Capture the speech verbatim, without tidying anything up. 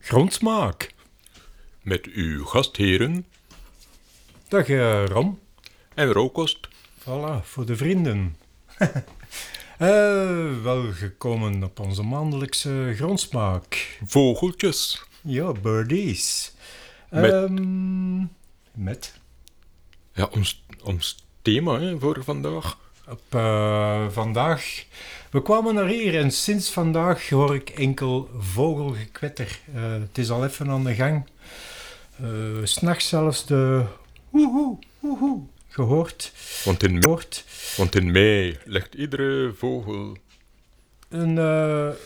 Grondsmaak. Met uw gastheren Dag uh, Ron. en Rookost. Voilà, voor de vrienden. uh, welgekomen op onze maandelijkse grondsmaak. Vogeltjes. Ja, birdies. Met? Um, met? Ja, ons, ons thema hè, voor vandaag. Op uh, vandaag... We kwamen naar hier en sinds vandaag hoor ik enkel vogelgekwetter. Uh, het is al even aan de gang. Uh, 's Nachts zelfs de woehoe, woehoe gehoord. Want in, gehoord. want in mei legt iedere vogel Een, uh,